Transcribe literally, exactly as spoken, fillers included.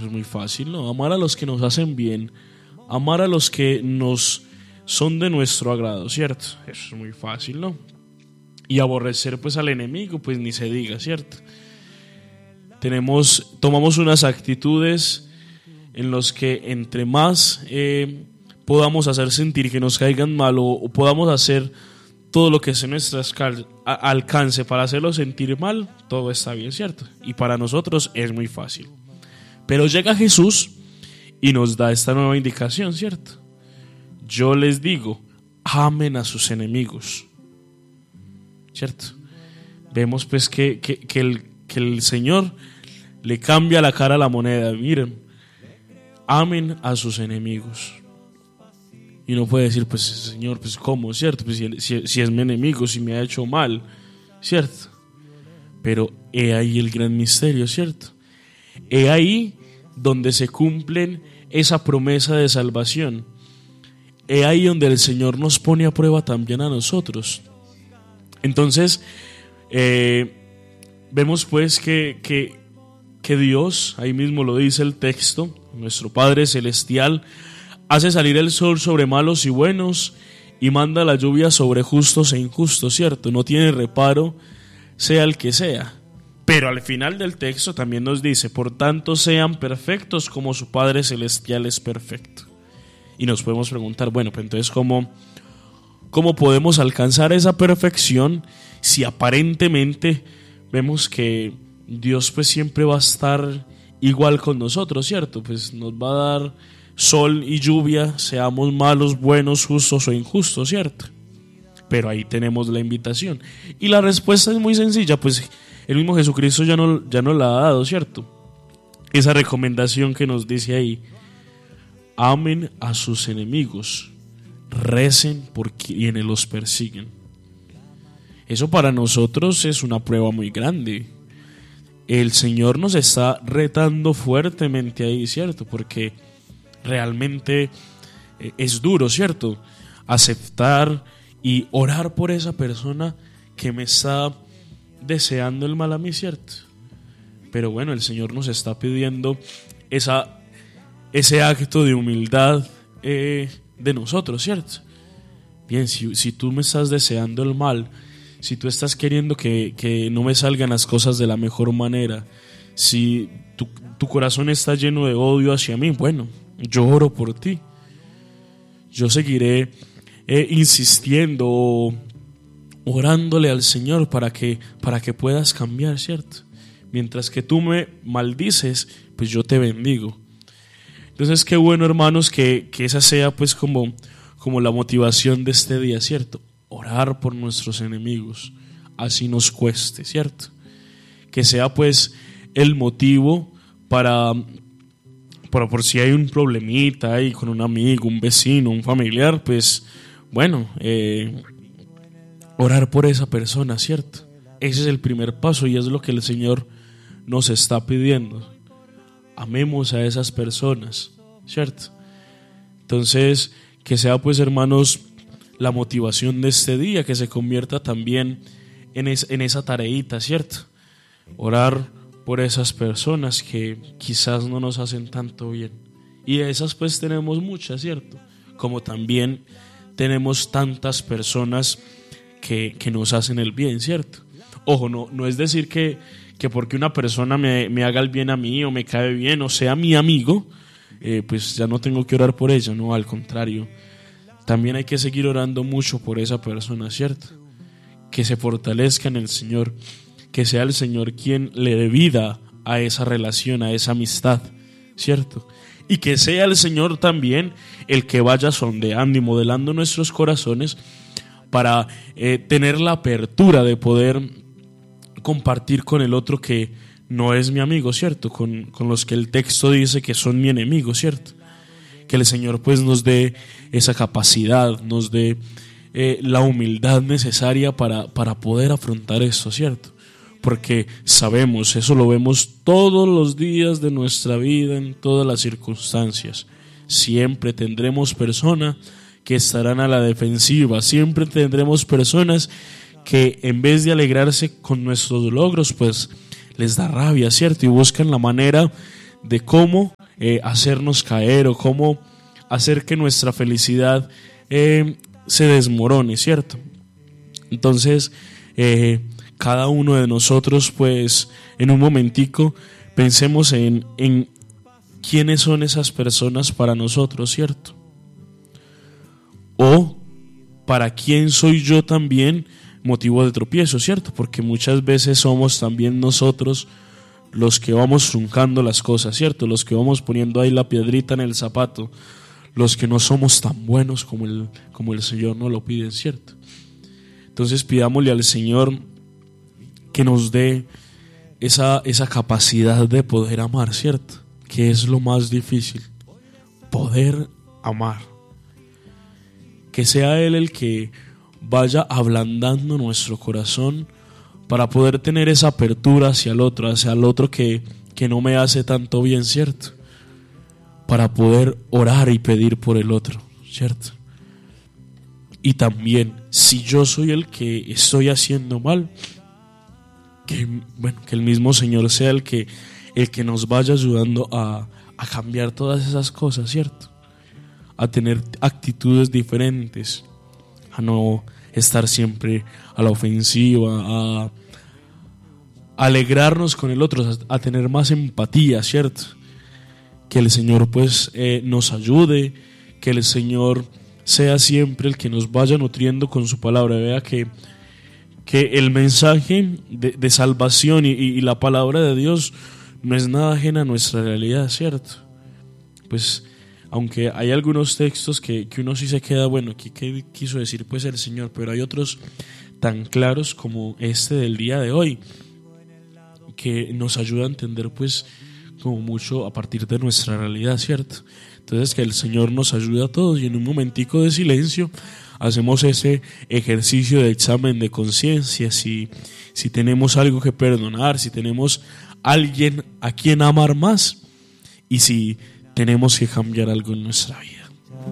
eso es muy fácil, ¿no? Amar a los que nos hacen bien, amar a los que nos son de nuestro agrado, ¿cierto? Eso es muy fácil, ¿no? Y aborrecer pues al enemigo, pues ni se diga, ¿cierto? Tenemos, tomamos unas actitudes en las que entre más eh, podamos hacer sentir que nos caigan mal o, o podamos hacer todo lo que esté en nuestro alcance para hacerlo sentir mal, todo está bien, ¿cierto? Y para nosotros es muy fácil. Pero llega Jesús y nos da esta nueva indicación, ¿cierto? Yo les digo, amen a sus enemigos, ¿cierto? Vemos pues que, que, que, el, que el Señor le cambia la cara a la moneda. Miren, amen a sus enemigos. Y uno puede decir, pues Señor, pues ¿cómo? ¿Cierto? Pues si, si, si es mi enemigo, si me ha hecho mal, ¿cierto? Pero he ahí el gran misterio, ¿cierto? He ahí donde se cumplen esa promesa de salvación. He ahí donde el Señor nos pone a prueba también a nosotros. Entonces, eh, vemos pues que, que, que Dios, ahí mismo lo dice el texto, nuestro Padre Celestial, hace salir el sol sobre malos y buenos y manda la lluvia sobre justos e injustos, ¿cierto? No tiene reparo, sea el que sea. Pero al final del texto también nos dice, por tanto sean perfectos como su Padre Celestial es perfecto. Y nos podemos preguntar, bueno, pues entonces ¿cómo, cómo podemos alcanzar esa perfección si aparentemente vemos que Dios pues siempre va a estar igual con nosotros, ¿cierto? Pues nos va a dar sol y lluvia, seamos malos, buenos, justos o injustos, ¿cierto? Pero ahí tenemos la invitación. Y la respuesta es muy sencilla, pues el mismo Jesucristo ya, no, ya nos la ha dado, ¿cierto? Esa recomendación que nos dice ahí, amen a sus enemigos, recen por quienes los persiguen. Eso para nosotros es una prueba muy grande. El Señor nos está retando fuertemente ahí, ¿cierto? Porque realmente es duro, ¿cierto? Aceptar y orar por esa persona que me está deseando el mal a mí, ¿cierto? Pero bueno, el Señor nos está pidiendo esa, ese acto de humildad eh, de nosotros, ¿cierto? Bien, si, si tú me estás deseando el mal, si tú estás queriendo que, que no me salgan las cosas de la mejor manera, si tu, tu corazón está lleno de odio hacia mí, bueno, yo oro por ti. Yo seguiré eh, insistiendo, orándole al Señor para que, para que puedas cambiar, ¿cierto? Mientras que tú me maldices, pues yo te bendigo. Entonces qué bueno, hermanos, que, que esa sea pues como, como la motivación de este día, ¿cierto? Orar por nuestros enemigos, así nos cueste, ¿cierto? Que sea pues el motivo para... Pero por si hay un problemita ahí con un amigo, un vecino, un familiar, pues bueno, eh, orar por esa persona, ¿cierto? Ese es el primer paso y es lo que el Señor nos está pidiendo. Amemos a esas personas, ¿cierto? Entonces, que sea pues, hermanos, la motivación de este día, que se convierta también en, es, en esa tareita, ¿cierto? Orar por esas personas que quizás no nos hacen tanto bien. Y de esas pues tenemos muchas, ¿cierto? Como también tenemos tantas personas que, que nos hacen el bien, ¿cierto? Ojo, no, no es decir que, que porque una persona me, me haga el bien a mí o me cae bien o sea mi amigo, eh, pues ya no tengo que orar por ella, no, al contrario. También hay que seguir orando mucho por esa persona, ¿cierto? Que se fortalezca en el Señor, que sea el Señor quien le dé vida a esa relación, a esa amistad, ¿cierto? Y que sea el Señor también el que vaya sondeando y modelando nuestros corazones para eh, tener la apertura de poder compartir con el otro que no es mi amigo, ¿cierto? Con, con los que el texto dice que son mi enemigo, ¿cierto? Que el Señor pues nos dé esa capacidad, nos dé eh, la humildad necesaria para, para poder afrontar esto, ¿cierto? Porque sabemos, eso lo vemos todos los días de nuestra vida, en todas las circunstancias. Siempre tendremos personas que estarán a la defensiva, siempre tendremos personas que en vez de alegrarse con nuestros logros, pues les da rabia, ¿cierto? Y buscan la manera de cómo eh, hacernos caer o cómo hacer que nuestra felicidad eh, se desmorone, ¿cierto? Entonces, eh, cada uno de nosotros, pues, en un momentico, pensemos en, en quiénes son esas personas para nosotros, ¿cierto? O para quién soy yo también motivo de tropiezo, ¿cierto? Porque muchas veces somos también nosotros los que vamos truncando las cosas, ¿cierto? Los que vamos poniendo ahí la piedrita en el zapato, los que no somos tan buenos como el, como el Señor nos lo pide, ¿cierto? Entonces pidámosle al Señor que nos dé esa, esa capacidad de poder amar, ¿cierto? Que es lo más difícil, poder amar. Que sea Él el que vaya ablandando nuestro corazón para poder tener esa apertura hacia el otro, hacia el otro que, que no me hace tanto bien, ¿cierto? Para poder orar y pedir por el otro, ¿cierto? Y también, si yo soy el que estoy haciendo mal, que, bueno, que el mismo Señor sea el que, el que nos vaya ayudando a, a cambiar todas esas cosas, ¿cierto? A tener actitudes diferentes, a no estar siempre a la ofensiva, a alegrarnos con el otro, a tener más empatía, ¿cierto? Que el Señor pues eh, nos ayude, que el Señor sea siempre el que nos vaya nutriendo con su palabra. Vea que, que el mensaje de, de salvación y, y la palabra de Dios no es nada ajena a nuestra realidad, ¿cierto? Pues aunque hay algunos textos que, que uno sí se queda, bueno, ¿qué, qué quiso decir pues el Señor? Pero hay otros tan claros como este del día de hoy, que nos ayuda a entender pues como mucho a partir de nuestra realidad, ¿cierto? Entonces que el Señor nos ayude a todos, y en un momentico de silencio hacemos ese ejercicio de examen de conciencia, si, si tenemos algo que perdonar, si tenemos alguien a quien amar más, y si tenemos que cambiar algo en nuestra vida.